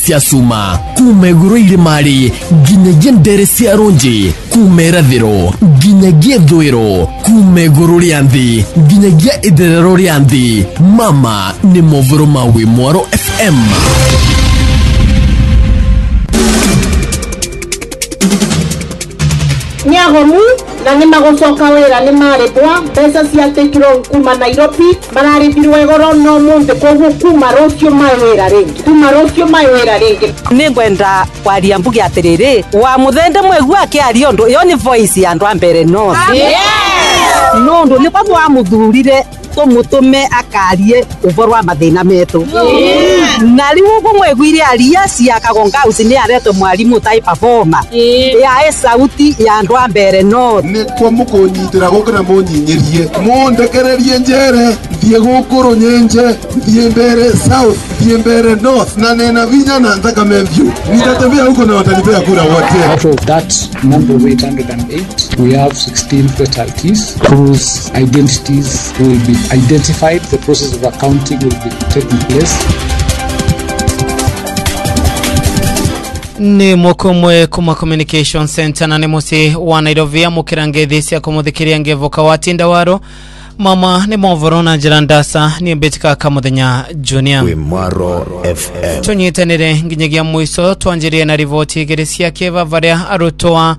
Siasuma kumeguru ile mari ginyagia ndere cia ronji kumerathiro ginyagia thwiro kumeguru rianthi ginyagia itherero rianthi mama ni movoro mawe Mwaro FM. Nyagomu na ni magocoka wira ni maretwa pesa cia tekiro kuma Nairobi mararithirwe goro no munde koguo kuma rocio mawira ringi ni ngwenda kwaria mbugi atiriri wa muthende mwegu akiaria ndu yo ni voice ya ndu ambere no no ndu ni kwa muthurire tumutume akarie uvorwa mathina metu na riu kumwegwire aria cia kagonga uci ni areto mwarimu tai performer ya sauti ya ndu ambere no ni kwa mukunyitira gukira munyinyirie mundekererie njere thie gukuru nyenje thie mbere south thie mbere north na nena vinya na ntaka meview nitatembea huko na watanipea kura wote. Out of that number of 808 we have 16 fatalities whose identities will be identified. The process of accounting will be taking place. Ni mukumwe kuma communication center na nemusi wa Nairobi mukirangethi cia kumuthikiria ngevoka watinda waro mama ni movorona jirandasa ni betika kamuthenya junior we Mwaro FM tunyitanire nginyagia mwiso twanjirie na rivoti geresia keva varia arutwa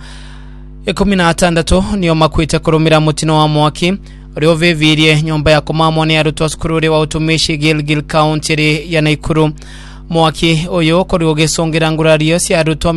16 niyo makwite kurumira mutino wa mwaki rio vevirie nyumba ya kumamwa ni arutwa skururi wa utumishi Gilgil County ya Naikuru. Mwaki uyu kuri ugisongira ngurario cia arutwa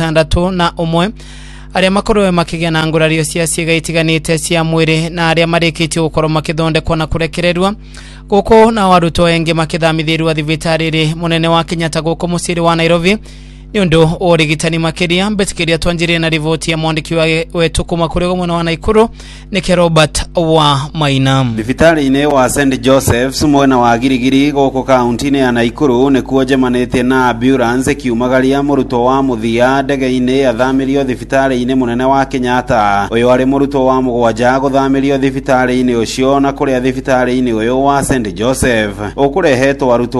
61 aria makorwe makigya na ngurario cia ciega itiganite cia mwiri na aria marikitio gukoro makithondekwa na kurekererwa guko na warutwa engi makithamithirwa thibitariri munene wa Kenyatta guko musiri wa Nairobi nyondo origitani makiria mbetikiria twanjirie na rivoti ya mwandiki wetu kuma kuri mwana wa Naikuru ni Robert wa Mainam. Thibitari ine wa St Joseph's mwena wa Girigiri goko kaunti ya Naikuru ne kuoje manete na ambulance kiumagaria muruto wa muthia ndege ine athamirio thibitari ine munene wa Kenyatta uyo ari muruto wa mugwaja guthamirio thibitari ine ucio na kuria thibitari ine uyo wa St Joseph ukurehetwo aruto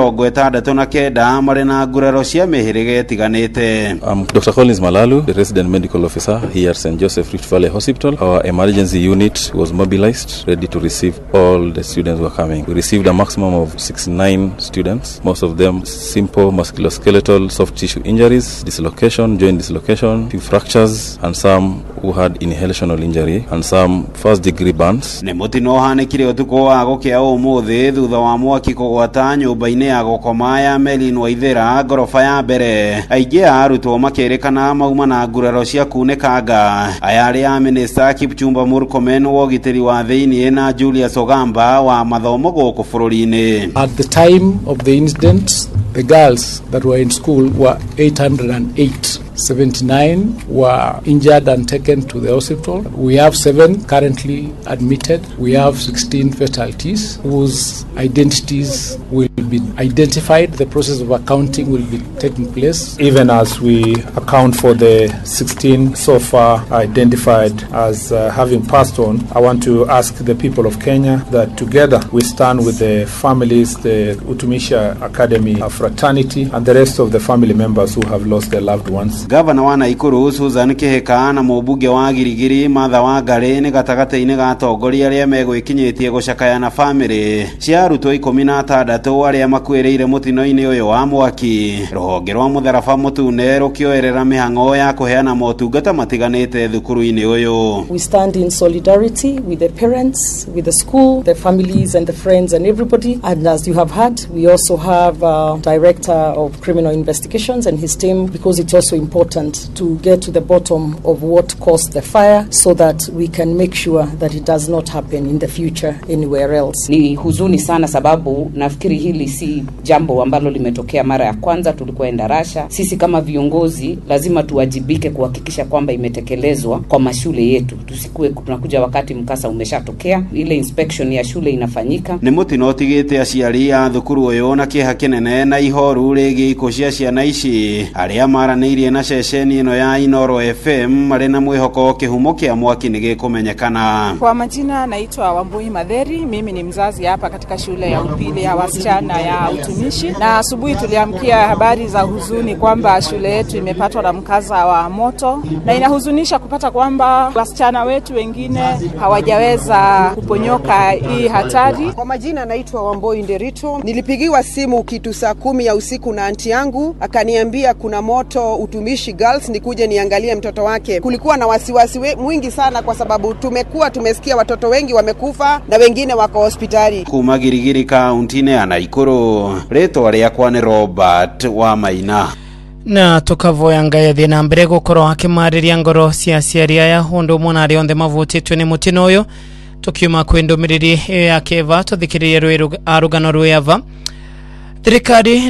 69 mari na nguraro cia mihirige tiganete. Dr. Collins Malalu, the resident medical officer here at St. Joseph Rift Valley Hospital. Our emergency unit was mobilized, ready to receive all the students who are coming. We received a maximum of 69 students, most of them simple musculoskeletal soft tissue injuries, dislocation, joint dislocation, few fractures, and some who had inhalational injury, and some first degree burns. Ne mutino hanikire utuko wa gokia umuthi thutha wa mwaki kugwata nyumba-ine ya gukoma ya Melin Waithera gorofa ya mbere. Aige arutwo makerekana mauma na nguraro cia kunekanga ayari ya minister Kipchumba Murkomen wogiteri wa thiini na Julius Ogamba wa mathomo goko bururi-ini. At the time of the incident, the girls that were in school were 808. 79 were injured and taken to the hospital. We have 7 currently admitted. We have 16 fatalities whose identities will be identified. The process of accounting will be taking place. Even as we account for the 16 so far identified as having passed on, I want to ask the people of Kenya that together we stand with the families, the Utumisha Academy fraternity, and the rest of the family members who have lost their loved ones. Gavana wa Naikuru Susan Kihika na mubuge wa Girigiri Martha Wangari ni gatagate-ini ga atongoria aria megwikinyitie gucakaya na family cia arutwo 16 aria makwereire mutino-ini uyu wa mwaki. Ruhonge rwa mutharaba mutune rukioerera mihang'o ya kuheana motungata matiganite thukuru-ini uyu. We stand in solidarity with the parents, with the school, the families and the friends and everybody. And as you have heard, we also have a director of criminal investigations and his team, because it's also important to get to the bottom of what caused the fire so that we can make sure that it does not happen in the future anywhere else. Ni huzuni sana sababu nafikiri hili si jambo ambalo limetokea mara ya kwanza. Tulikuwa Endarasha. Sisi kama viongozi lazima tuwajibike kuhakikisha kwamba imetekelezwa kwa mashule yetu. Tusikue tunakuja wakati mkasa umeshatokea. Ile inspection ya shule inafanyika. Ni mutino tigite aciari a thukuru uyu na kiha kinene na ihoru rigi ikocia ciana ici aria maranirie na shesheni ino ya Inoro FM marina mwihoko kihumo kia mwaki nigikumenyekana. Kwa majina naitwa Wambui Madheri, mimi ni mzazi hapa katika shule ya upili ya wasichana aina ya utumishi, na asubuhi tuliamkia habari za huzuni kwamba shule yetu imepatwa na mkasa wa moto, na inahuzunisha kupata kwamba wasichana wetu wengine hawajaweza kuponyoka hii hatari. Kwa majina naitwa Wamboi Nderito. Nilipigiwa simu kitu saa 10 ya usiku na anti yangu, akaniambia kuna moto Utumishi Girls, nikuje niangalie mtoto wake. Kulikuwa na wasiwasi mwingi sana kwa sababu tumesikia watoto wengi wamekufa na wengine wako hospitali. Kuma Girigiri kaunti ya Naikuru, Reto Ariakwa ni Robert wa Maina. Na tukavoya ngayathi na mbere gukorwo akimariria ngoro cia aciari aya hundu mwana onthe mavutitwe ni mutino uyu. Tukiuma kwi ndumiriri ya Keva tuthikiririe rugano rweva. Thirikari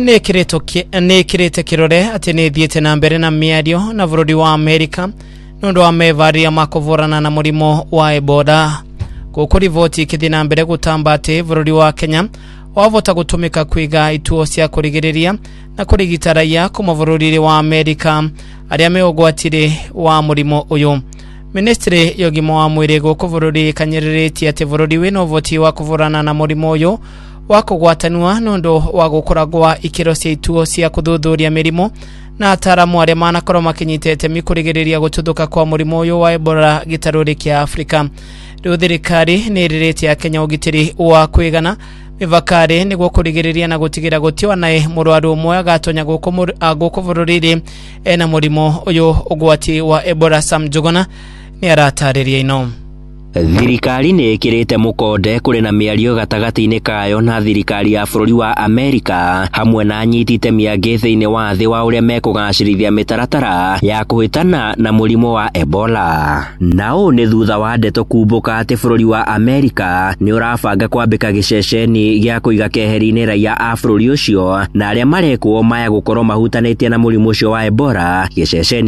nikirite kirore ati nithiete na mbere na miario na bururi wa Amerika nundu wa mevaria makuvurana na murimo wa Ebola. Guku rivoti kithi na mbere gutamba ati bururi wa Kenya wavota gutumika kwiga ituo cia kurigiriria na kurigita raia kuma bururi wa Amerika aria meogwatire wa murimo uyu. Ministry yogimo wa mwiri guku bururi kanyiriretie ati bururi wino voti wa kuvurana na murimo uyu wa kugwatanua nundu wa gukoragwa ikiro cia ituo cia kuthuthuria mirimo na ataramu aria manakorwo makinyitete mikurigiriria gututhuka kwa murimo uyu wa Ebola gitaruri kia Afrika. Riu thirikari ni ririte ya Kenya ugitiri wa kwigana mivakari niguo kurigiriria na gutigira gutiwa nae murwaru umwe agatonya guku bururiri ena murimo uyu ugwati wa Ebola. Sam Juguna ni aratariria ino. Thirikari ni ikirite mukonde kuri na miario gatagati-ini kayo na thirikari ya bururi wa Amerika hamwe na nyitite miangi thiini wa thi wa uria mekugacirithia mitaratara ya kuhitana na murimo wa Ebola. Nao ni thutha wa ndeto kumbuka ati bururi wa Amerika ni urabanga kwambika giceceni gia kuiga keheri-ini raia a bururi ucio na aria marekwo maya gukorwo mahutanitie na murimo ucio wa Ebola. Giceceni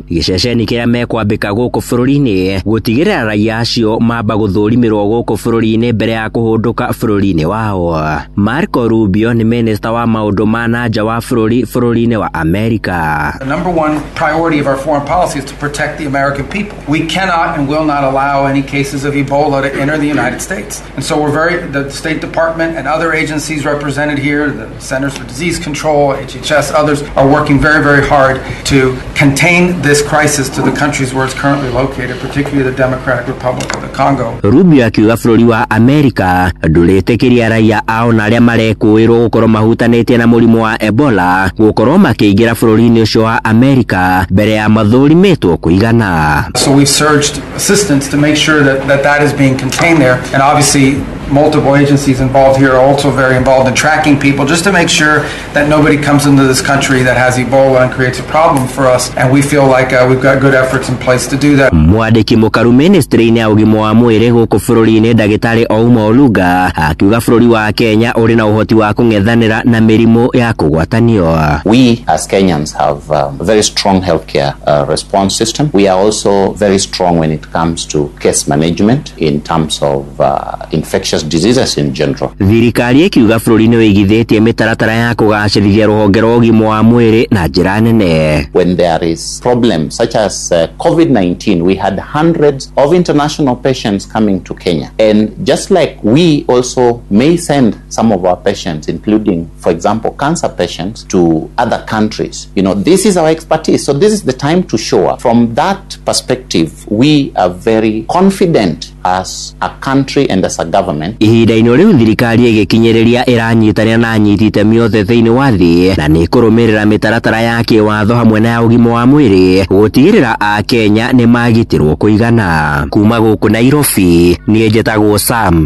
kiria mekwambika guku bururi-ini gutigirira raia acio mamba guthurimirwo guku bururi-ini mbere ya kuhunduka bururi-ini wao. Marco Rubio ni minister wa maundu ma nanja wa bururi-ini wa Amerika. The number one priority of our foreign policy is to protect the American people. We cannot and will not allow any cases of Ebola to enter the United States. And so the State Department and other agencies represented here, the Centers for Disease Control, HHS, others are working very, very hard to contain this crisis to the countries where it's currently located, particularly the Democratic Republic of the Congo. Rubio akiuga bururi wa Amerika nduritikiria raia ao na aria marekuirwo gukorwo mahutanitie na murimo wa Ebola gukorwo makiingira bururi-ini ucio wa Amerika mbere ya mathurimitwo kuigana. So we've surged assistance to make sure that is being contained there, and obviously multiple agencies involved here are also very involved in tracking people just to make sure that nobody comes into this country that has Ebola and creates a problem for us, and we feel like we've got good efforts in place to do that. Mwandiki mukaru ministry-ini ya ugima wa mwiri guku bururi-ini Ndagitari Ouma Oluga akiuga bururi wa Kenya uri na uhoti wa kung'ethanira na mirimo ya kugwatanio. We as Kenyans have a very strong healthcare response system. We are also very strong when it comes to case management in terms of infectious diseases in general. Thirikari ikiuga bururi-ini wigithitie mitaratara ya kugacirithia ruhonge rwa ugima wa mwiri na njira nene. When there is problems such as COVID-19, we had hundreds of international patients coming to Kenya, and just like we also may send some of our patients, including, for example, cancer patients, to other countries. This is our expertise, so this is the time to show up. From that perspective, we are very confident as a country and as a government. Ihinda-ini riu thirikari igikinyiriria iranyitanira na anyitite miothe thiini wa thi na ni kurumirira mitaratara ya kiwatho hamwe na ugima wa mwiri gutigirira a Kenya ni magitirwo kuigana. Kuma guku Nairobi ni njetagwo Sam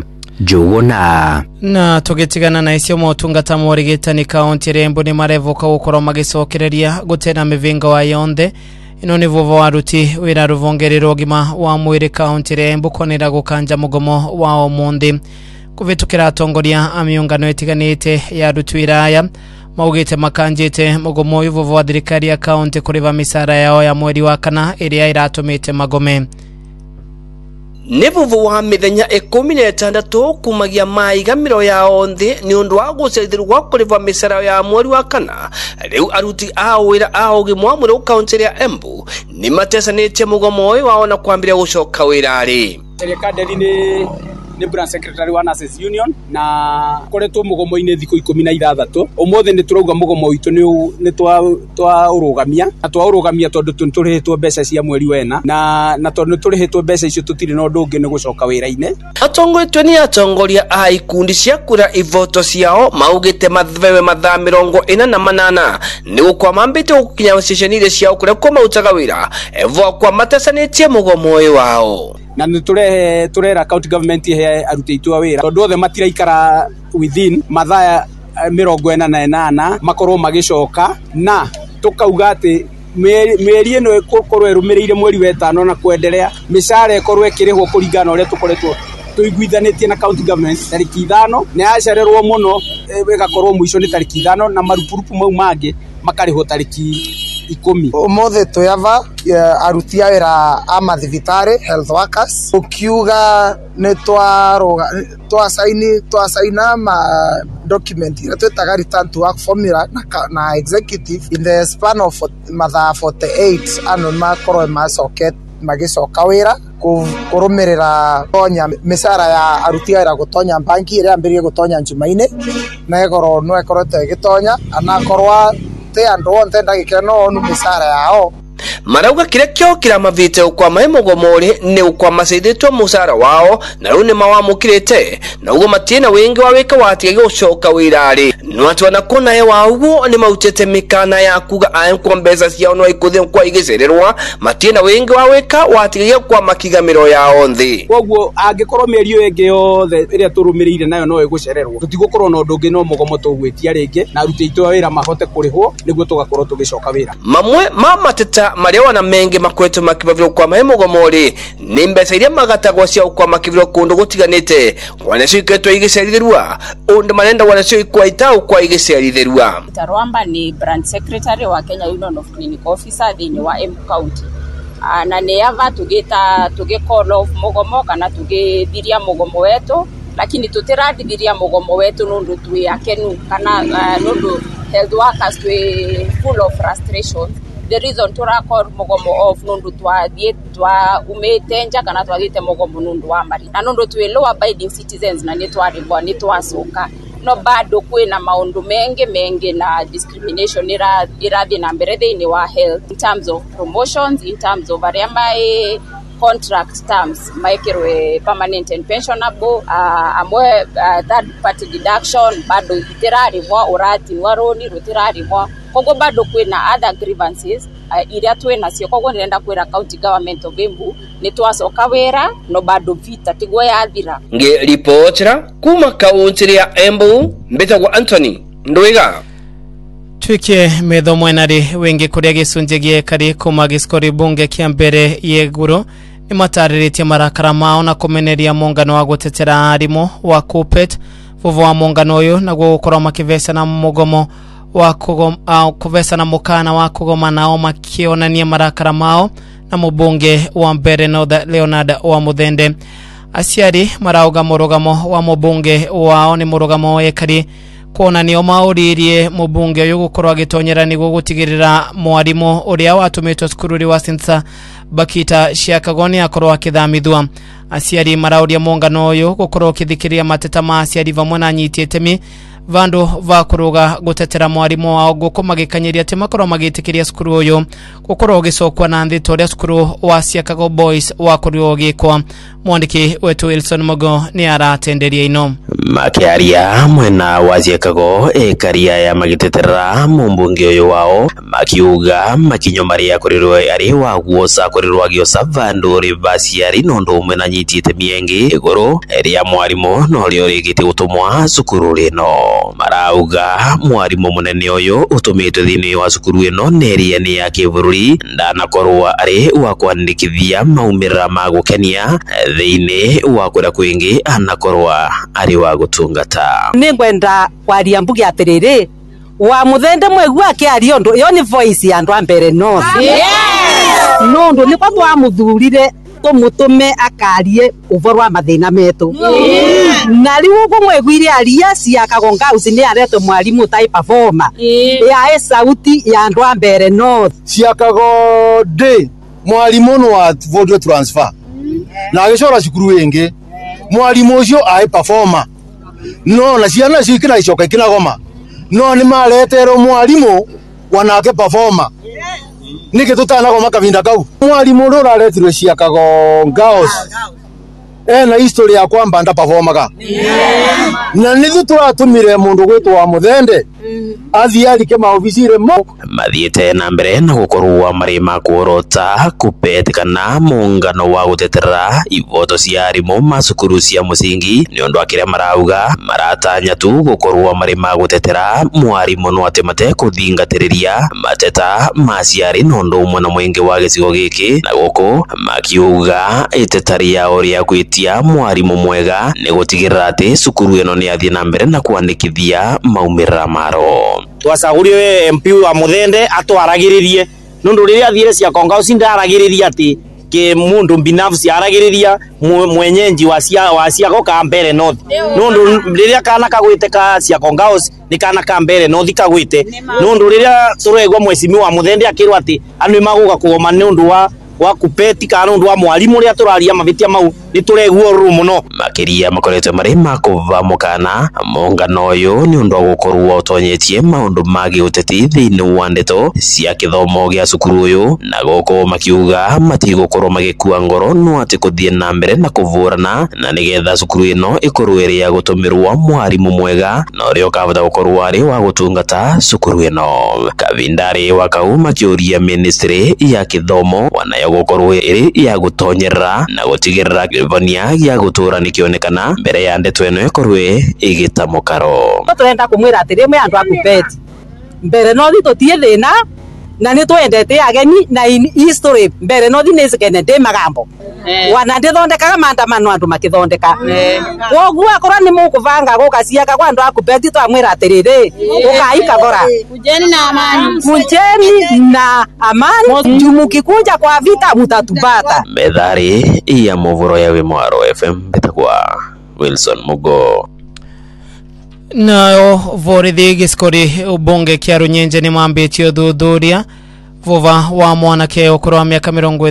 Juguna. Na tugitigana na icio motungata morigitani kaunti Rembo ni marevoka gukorwo magicokereria gutena mivingo wa yonthe. Ino ni vovo waruti wira ruvongerero gima wa mwiri kaunti Rembo konera gukanja mugomo wa omundi kuvitukira atongoria amiungano itiganite ya rutwiraya maugite makanjite mugomo uyu vovo wa thirikari ya kaunti kuriva misara yao ya mweri wa kana iria iratumite magome. Ni vuvu wa mithenya 16 kumagia maigamiro ya onthe ni undu wa gucerithirwa kuriva misara ya mweri wa kana. Riu aruti a wira a ugima wa mwiri kaunti ya Embu ni matesanitie mugomo uyu wao na kwambira gucoka wirari. Serikali ni ni branch secretary wa Nurses Union na koretwo mugomo-ini thiku 16 umuthi ni turauga mugomo witu ni twarugamia na twarugamia tondu turihetwo mbeca cia mweri wena na tondu turihetwo mbeca icio tutiri na undu ungi ni gucoka wira-ini. Atongwetwe ni atongoria a ikundi cia kura ivoto ciao maugite mathewe mathaa 48 ni gukwama mbite gukinya ceceni ciao kuria kwa mautaga wira evo kwa matesanitie mugomo uyu wao na ni turera county government he aruti itu a wira tondu othe matiraikara within mathaa 48 makorwo magicoka na tukauga ati meri ino ikorwo irumirire mweri wa 5 na kuendelea mishara ikorwo ikirihwo kuringana uria tukoretwo tuiguithanitie na county government tariki 5 na yacererwo muno igakorwo mwisho ni tariki 5 na marupurupu mau mangi makarihwo tariki 10. Umothe tuyava aruti a wira a mathibitari health workers ukiuga ni twasaina ma document ira twetaga return to work formula na executive in the span of mathaa 48 ano makorwo magicoka wira kurumirira tonya misara ya aruti a wira gutonya banki ira ambirie gutonya njumaine na egoro no ekorete gitonya anakorwa te andu onthe ndagikira no nu misara yao marauga kire kyo kira mavite kwa maimogomori ni kwa masaidetwa musara wao na rune mawamukirete na ugo matina wengi waweka watige gucoka wirari nwatu wanakona ye waugo ni mautete mikana ya kuga kwa mbeza cia no ikuthe kwa igicererwa matina wengi waweka watige kwa makigamiro ya onthi koguo angikorwo meri yo enge yothe iria turumirire nayo no igucererwo tutigukorwo no ndungi no mugomo tugwetia ringi na ruti itu wira mahote kurihwo niguo tugakorwo tugicoka wira mamwe mateta maria wana mengi makwetu makibaviro kwa mahemogomori ni mbeca iria magatagwa cia kwa makibiro kundu gutiganite wanacio iketwa igiceritherua undu marenda wanacio ikwa itau kwa igiceritherua. Tarwamba ni brand secretary wa Kenya Union of Clinical Officers thini wa Embu County na neava tuge call off mugomo kana tugithiria mugomo wetu lakini tutirathiria mugomo wetu nundu twi akenu kana nundu health workers twi full of frustration. The reason turakor mugomo off nundu twa umetenja kana twagite mugomo nundu wa mari na nundu twi low abiding citizens na ni twacoka no bado kwina maundu mengi na discrimination irathi na mbere thini wa health in terms of promotions, in terms of aria contract terms maikirwe permanent and pensionable amwe third party deduction bado itirarivwa urati waroni rutirarivwa kogo bado kwina other grievances iria twina cio kogo nirenda kwira county government of Embu ni twacoka wira no bado vita tigwo yathira nge reportera kuma kaunti ya Embu mbetagwa Anthony Ndwiga Twikie metho mwenari wengi kuria gicunje giekari kuma giskori bunge kia mbere yeguru ni matariritie marakara mao na kumeneria muungano wa gutetera arimu wa KUPPET vuvu wa muungano uyu na gukorwo makivesa na mugomo wa kuvesa na mukana wa kugoma nao makionania marakara mao na mubunge wa mbere Leonard wa Muthende. Aciari marauga murugamo wa mubunge wao ni murugamo wekari kuona nio mauririe mubunge uyu gukorwo agitonyera niguo gutigirira mwarimu uria watumitwo cukuru wa Sinsa Bakita Shiakagoni akorwo akithamithwa. Aciari marauria muungano uyu gukorwo kithikiria mateta ma aciari vamwe na nyiti itemi vandu va kuruga gutetera mwarimu wao guko magikanyiria ati makorwo magitikiria cukuru uyu gukorwo gicokwa na nthito uria cukuru wa Chicago Boys wa kurio gikwa. Mwandiki wetu Wilson Mogo ni aratenderia ino makiaria mwena wa Chicago ekaria ya magiteterera mumbunge uyu wao makiuga makinyo maria kurirwe ari wa guosa kurirwa giosa vandu rivasiari nondo mwena nyitite miengi iguru ria mwarimu no rio rigite gutumwa cukuru rino. Marauga mwarimu munene uyu utumite thini wa cukuru ino neria ni ya kivururi ndanakorwa ari wa kwandikithia maumirira ma gukenia thini wa kura kwingi anakorwa ari wa gutungata. Ni ngwenda kwaria mbugi atiriri wa Muthende mwegu ake ariondo yo ni voice ya andu ambere no nondo ni kwa twamuthurire tumutume akarie uvorwa mathina metu na riu kumwegwire aria Chicago House ni areto mwarimu tai performer ya sauti ya andu ambere no Chicago de mwarimu no wa vodio transfer na agicora cukuru wingi mwarimu ucio ai performer no na ciana cikira icoka ikina goma no ni mareterwo mwarimu wanake performer niki tutana goma kavinda kau mwarimu ndo raretirwe ciakago ngaos na history ya kwamba nda performaga na nithu turatumire mundu gwitwa Muthende athiarike maobicire mo mathiete na mbere na gukorwo mari makuorota kupetikana muungano wa gutetera ivoto cia arimu macukuru cia musingi ni undu akire marauga maratanya tu gukorwo mari magutetera mwarimu no atemate kuthingatiriria mateta maciari no ndu umwe na mwingi wa gicigo giki na guko makiuga itetari ya oria kwitia mwarimu mwega ni gutigirira ati cukuru ino ni athie na mbere na kuandikithia maumirira maro twacagurio MP wa Muthende atwaragiririe nundu riria athire cia konga ucindaragiriria ati ke mundu binafsi aragiriria mwenyenji wa cia goka mbere north nundu riria kana kagwite ka cia konga ni kana ka mbere north kagwite nundu riria turegwa mwecimi wa Muthende akirwa ati anu maguga kugoma nundu wa kupeti kana nundu wa mwarimu ria turaria mabitia mau ni turegwa ru muno makiria makoretwe mari makuva mukana muungano uyu ni undu gukorwo utonyetie maundu magi uteti thiini wa ndeto cia kithomo gia cukuru uyu na goko makiuga matigukorwo magikua ngoro no ati kuthie na mbere na kuvurana na nigetha cukuru ino ikorwo iri ya gutumirwa mwarimu mwega na uria ukavota gukorwo ari wa gutungata cukuru ino kavindari wakau makiuria ministry ya kithomo wanayo gukorwo iri ya gutonyerera na gutigirira kivonia gia gutura nikionekana mbere ya ndeto ino ikorwe igitamukaro turenda kumwira ati rimwe andu akupeti mbere no thitutie thina na ni twendete ageni na history mbere no thine zikene de magambo wana ndithondekaga maandamano andu makithondeka koguo akora ni mukuvanga gukaciaka kwa andu akupeti twamwira atiriri ukaika thora kujeni na amani jumukikuja kwa vita mutatubata methari ya movoro ya Wimwaro FM bitakwa Wilson Mugo nayo vorithi giskori ubunge kia Runyenje ni mwambitio thuthuria vova wa mwanake ukuru wa miaka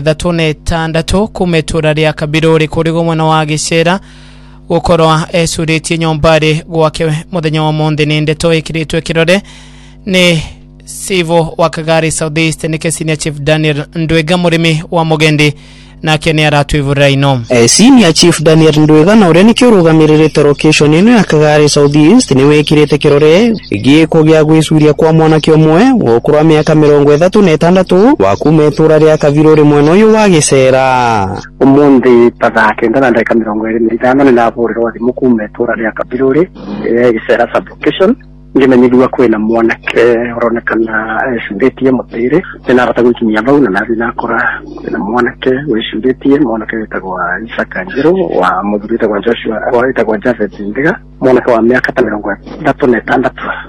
36 kumetura ria Kabiruri kurigo mwena wa Gicera gukorwa ecuritie nyombari gwake muthenya wa monde ni ndeto ikiritwe kirore ni Sivo wa Kagari Southeast ni Senior Chief Daniel Ndwega murimi wa Mugendi na kene aratwivura ino Senior Chief Daniel Ndwega na ureni kiurugamirite location ino ya Kagari Southeast ni wekirite kirore giiko gya gwisuria kwa mwanake omwe gukura miaka 36 wa kumetura ria Kabiruri mwena uyu wa Gicera umundi pathake ndana ndeka 25 ni navurirwa thimu kumetura ria Kabiruri Gicera sublocation ngimenyithua kwina mwanake uronekana ecuritie mutire tena rata gwikinyia bau na nathi nakora kwina mwanake wecuritie mwanake witagwa Isaka Njiru wa muthurite kwa Joshua witagwa Jafet Ndiga mwanake wa miaka 36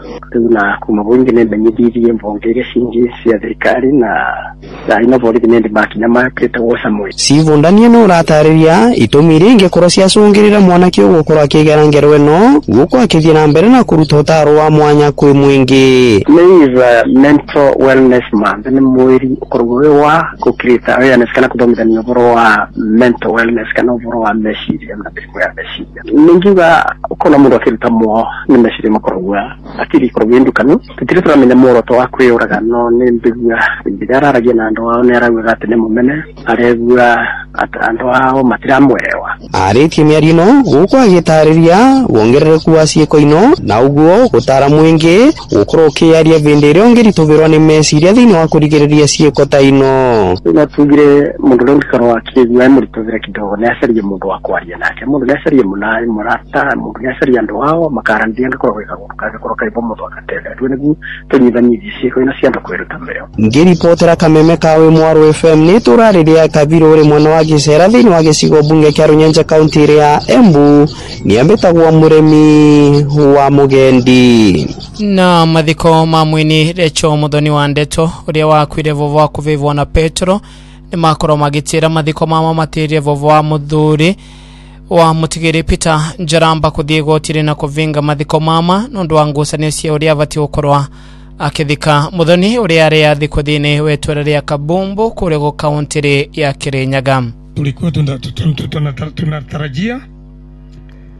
na kuma bungi nemenyithirie mbongeire cingi cia thirikari na ino borithi nindi bakinya makite wosa mwe Sivo ndani no ratariria itumiri ingekora cia cungirira mwanake ugukora akigera ngero eno guko akithia na mbere na kuruta utaro wa mwanya kwi mwingi is mental wellness month ni mweri ukorwe wa kukrita awareness kana kuthomithania uboro wa mental wellness kana uboro wa meciria na biku ya meciria ningiga ukona mundu akiruta mo ni meciria makorwa akiri korwe ndukanu tutire turamenya muoroto wa kwiyuraga no ni mbigua ndiraragia na andu ao ne aragwa ati ni mumene aregua andu ao matiramwewa aritie miarino guko agitariria wongerereku wa ciiko ino na uguo gutara mwingi ukoro kiaria vindire ongeritubirwa ni meciria thiini wa kurigiriria ciiko ta ino na tugire mundu ndikaro akigua muritubira kidogo na acarie mundu wa kwaria nake mundu na acarie munai murata mundu na acarie andu ao makarandia ngakoro gwikaga koroka ibo mundu akatega twenigu tunyithanyithi ciiko ina cianda kwiruta mbeo ngiripotera Kameme ka Wimwaro FM ni turariria Kabiruri mwena wa Gicera thiini wa gicigo bunge kia Runyenje kaunti ya Embu ni ambitagwa muremi wa Mugendi na mathiko ma mwini Recho Muthoni wa Ndeto uria wakwire vovo wa kuvivwa na Petro ni makoro magitira mathiko mama matirie vovo wa muthuri wa mutigiri Peter Njaramba kuthie gotire na kuvinga mathiko mama nundu wa ngucanio cia uria vati ukorwa akithika Muthoni uria ari athiko thiini wetwara ria Kabumbu kurego kaunti ya Kirinyaga tulikuwa tunatarajia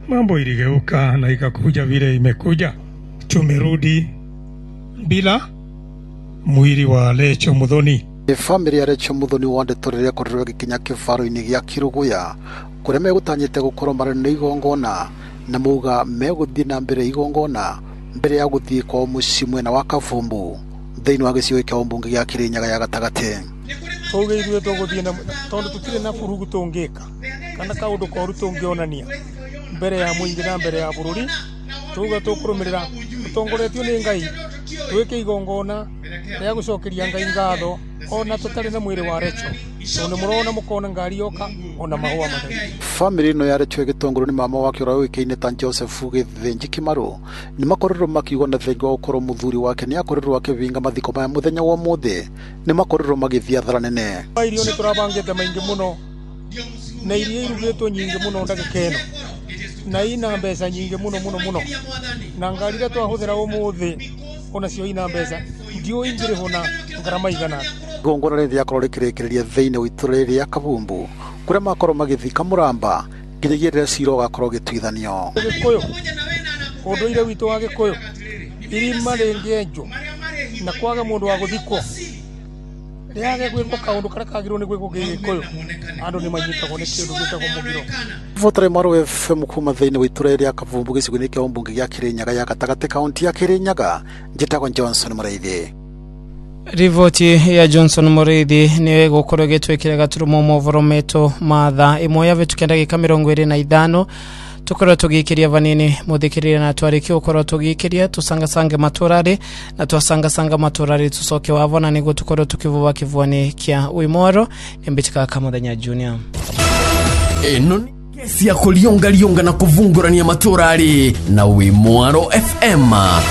mambo iligeuka na ikakuja vile imekuja. Tumerudi bila mwili wa Lecho Muthoni. Family ya Lecho Muthoni wandetorere korero gikinya kivaro-ini gia Kiruguya kuria megutanyite gukorwo marĩ igongona na muga meguthii na mbere igongona mbere ya guthii kwa muci mwena wa Kavumbu thiini wa gĩcigo kĩa ũmbunge gĩa Kirinyaga ya gatagati. Tuge ithuĩ tũgũthiĩ na tondu tutirĩ na furugu tũngĩka kana kaũndũ koru tũngĩonania mbere ya mũingĩ na mbere ya bũrũri. Tuga tũkũrũmĩrĩra ũtongoretio nĩ Ngai twĩke igongona rĩa gũcokeria Ngai ngatho ona tũtarĩ na mwĩrĩ wa Lecho. Tondũ mũrona mũkona ngari yoka ona mahũa matheri. Family no ya Lecho Gĩtũngũrũ ni mama wake ũrĩa ũĩkaine ta Joseph Gĩthĩnji Kĩmarũ ni makorirwo makiuga na thengia gũkorwo mũthuri wake ni akorirwo akĩvinga mathiko maya mũthenya wa ũmũthĩ ni makorirwo magĩthia thara nene. Irio nĩ tũrabangĩte maingĩ mũno na irio irugĩtwo nyingĩ mũno ndagĩka ĩno na ina mbeca nyingĩ mũno na ngari iria twahũthĩra ũmũthĩ ona cio ina mbeca ndio ingĩrĩhwo na ngarama igana. Igongona rĩrĩa rĩakorwo rĩkĩrĩkĩrĩria thĩinĩ wa itũũra rĩa Kavumbu kuria makorwo magĩthika mũramba nginyagia rĩrĩa cira ũgakorwo ũgĩtuithanio. Gĩkũyũ ũndũire witũ wa Gĩkũyũ irima rĩngĩenjwo na kwaga mũndũ wa gũthikwo rĩage gwĩkwo kaũndũ karĩa kagĩrĩirwo nĩ gwĩkwo Gĩkũyũ andũ nĩ manyitagwo nĩ kĩndũ gĩtagwo mũgiro. Votare Maro FM kuma thĩinĩ wa itũũra rĩa Kavumbu gĩcigo-inĩ kĩa ũmbunge gĩa Kirinyaga ya gatagati kaunti ya Kirinyaga njĩtagwo Johnson Mũrĩithi. Rivoti ya Johnson Mũrĩithi nĩ gũkorwo gĩtwĩkĩre gaturumo mohoro metu mathaa imwe yave tukenda gĩka 25 tukorwo tũgĩkĩria vanini muthikĩrĩria na twarĩkia gũkorwo tũgĩkĩria tũsangasange matũrarĩ na twasanga matũrarĩ tucoke wavona nĩguo tukorwo tukivuva kivuani kĩa Wimoro Mbitika Kamuthenya Junior. Eno kesi ya kulionga na kuvungurania matũrarĩ na Wimoro FM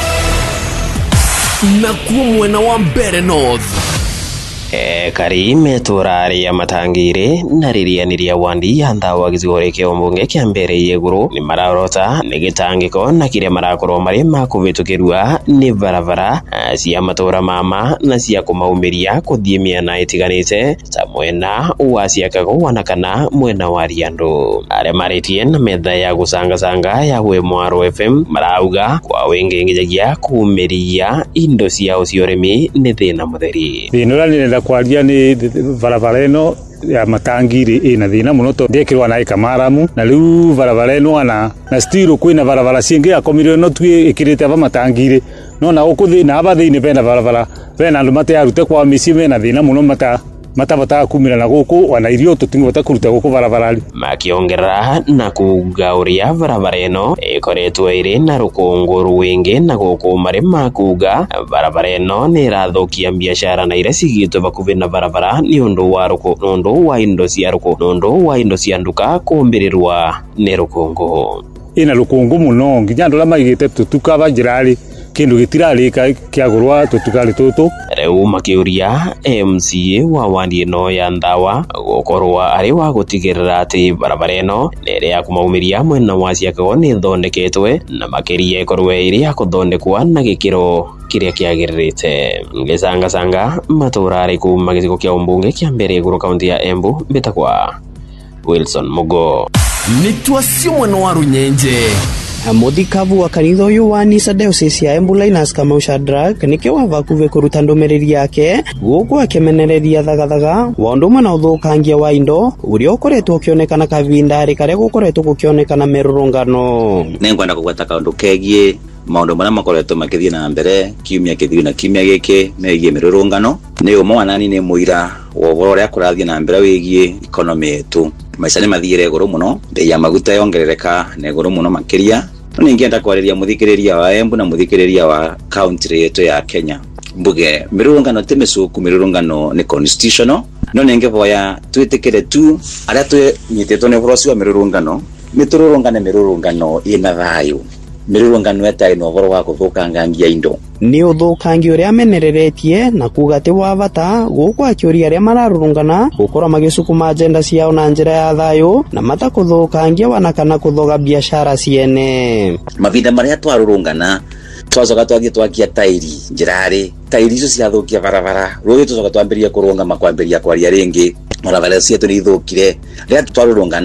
na kuwa mwena wa Mbere North. Kari meturari ya matangire na ririaniria wandi ya ndawa gĩcigo kĩa ũmbunge kĩa Mbere igũrũ ni mararota nĩ gĩtangĩko na kĩrĩa marakorwo marĩ makũvĩtũkĩrua nĩ barabara cia matũra mama na cia kũmaumiria kũthiĩ mĩena ĩtiganĩte ta mwena wa Ciakago na kana mwena wa Riando. Arĩa marĩtie na metha ya gũcanga ya Wimoro FM marauga kwa wĩngĩ nginyagia kuumiria indo ciao cia ũrĩmi nĩ thĩna mũtheri. Kwaria ni barabara ino ya matangiri ina thina muno to ndekirwa na ikamaramu na riu barabara ino na stiro kwina barabara cingi akomirio no twi ikirite aba matangiri no na ukuthina aba thini bena barabara bena andu mate arute kwa misi bena thina muno matabata kumira na guku wana irio tutingota kuruta guku barabara. Makiongerera na kuga uria barabara ino ikoretwo iri na rukungu rwingi na guku marima kuga barabara ino ni rathokia biashara na ire cigitwe bakuvi na barabara ni undu wa ruku nundu wa indo cia ruku nundu wa indo cia nduka kumbirirwa ni rukungu ina rukungu muno nginya andu la maigite tutuka banjirari kindu gitirarika kiagurwa tutukari tutu. Rĩu makiuria MCA wa wandi ino ya ndawa gukorwa ari wa gutigirira ati barabara ino nĩ ya kumaumiria mwena wa Ciakago nĩ thondeketwe na makiria ikorwe iri ya kuthondekwa na gĩkĩro kĩrĩa kĩagĩrĩrĩte. Gĩcanga matũrarĩ kuma gĩcigo kĩa ũmbunge kĩa Mbere igũrũ kaunti ya Embu Mbitakwa Wilson Mugo. Nitwasio mwena wa Runyenje. Muthikavu wa kanitha uyu wa Nisa Diocese ya Embu Linus Kamau Shadrack nĩkĩo wavakuve kũruta ndũmĩrĩri yake gũkũ akĩmenereria thagathaga wa ũndũ ũmwe na ũthũkangia wa indo ũrĩa ũkoretwo ũkĩonekana kavindarĩ karĩa gũkoretwo gũkĩonekana mĩrũrũngano. Nĩngwenda kũgweta kaũndũ kegiĩ maũndũ marĩa makoretwo makĩthiĩ na mbere kiumia kĩthiĩ na kiumia gĩkĩ megiĩ mĩrũrũngano. Nĩ ũmwe wa nani nĩ mũira wa ũhoro ũrĩa kũrathiĩ na mbere wĩgiĩ economy yetu. Maica nĩ mathiĩre igũrũ mũno, bei ya maguta yongerereka na igũrũ mũno makĩria. No ningienda kwarĩria muthikĩrĩria wa Embu na muthikĩrĩria wa county yetu ya Kenya. Mbuge mirurungano ti mĩcuku, mirurungano ni constitutional. No ningevoya twĩtĩkĩre tu arĩa twĩnyitĩtwo nĩ ũhoro ũcio wa mirurungano nĩtũrũrũngane mirurungano ina thayũ. Mirurungano etarĩ na ũhoro wa gũthũkangia indo. Nĩ ũthũkangia ũrĩa amenereretie na kuga atĩ wa bata gũkũ akĩũria arĩa mararũrũngana gũkorwo magĩcukuma agenda ciao na njĩra ya thayũ na matakũthũkangia wana kana kũthoga biashara ciene. Mavinda marĩa twarũrũngana twacoka twakia tairi njirari tairi icio ciathũkia barabara rũĩ tũcoka twambĩrĩria kũrũnga makwambĩrĩria kwaria rĩngĩ barabara cietũ nĩ ithũkire rĩrĩa twarũrũngana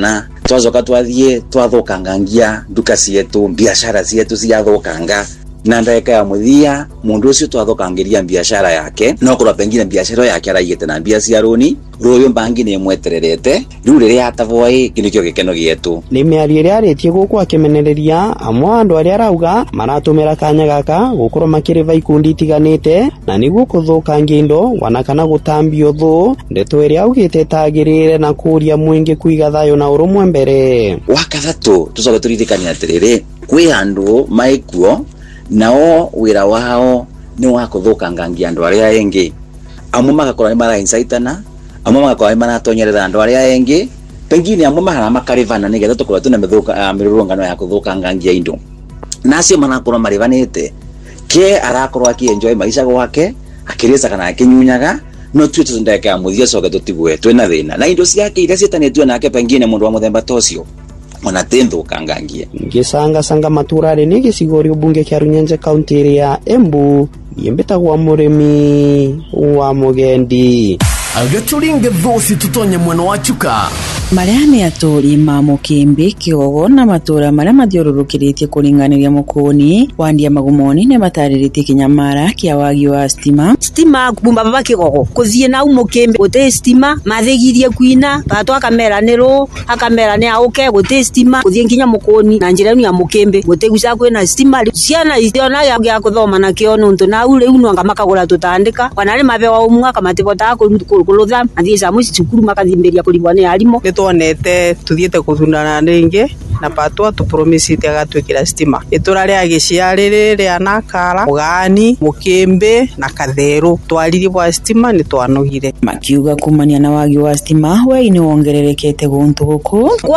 twacoka twathie twathukangangia nduka cietu biashara cietu ciathukanga na ndeka ya muthia mundu ucio twathukangiria biashara yake no kurwa pengine biashara yake araigite na mbia cia roni ruyo bangi ni mwetererete riu riria atavoi kinikio gikeno gietu ni miario iria aritie guku akimenereria amwe andu aria arauga maratumira kanya gaka gukorwo makiriva ikundi itiganite na niguo kuthukangia indo wana kana gutambia uthu ndeto iria augite tagirire na kuria mwingi kuiga thayo na urumwe mbere wakathatu tucoke turirikania atiriri kwi andu maikuo nao wira wao ni wa kuthukangangia andu aria engi amwe magakorwo ni marainsaitana amwe magakorwo ni maratonyerera andu aria engi pengine amwe mahana makarivana nigetha tukorwo tuna mirurungano ya kuthukangangia indo nacio manakorwo marivanite ke arakorwo akienjoy maisha gwake akirisa kana akinyunyaga no tue tundeka muthia coke tutigwe twina thina na indo ciake iria citanitwe nake pengine mundu wa muthemba tocio ona tendo kangangia ngisanga maturari ni gicigorio bunge kya Runyenje county ya Embu yembetagwa murimi wa mugendi agaturinge thosi tutonye mweno wa chuka maria ni aturi ma mukimbi kiogo na matura maria mathiururukiritie kuringaniria mukuni wandia magumoni ne matariritie kinyamara kia wagi wa stima bumba baba kigogo kuthie na umukimbi gute stima mathigirie kuina patwa akameraniro akamerane auke gute stima kuthie nginya mukuni na njira ya mukimbi gute guca kwina stima ciana iziona ya kuthoma na kio nuntu na ule unwanga makagura tutandika wanale mabewa umwaka matibota kulutha athisa muci cukuru makathimberia kulibwa ni arimo nitwonete tuthiete kuthundana ringi na patwa tupromisite agatwikira stima itura ria giciariri ria nakara mugani mukimbi na katheru twariri bwa stima ni twanogire makiuga kumania na wagi wa stima we ni wongererekete guntu guku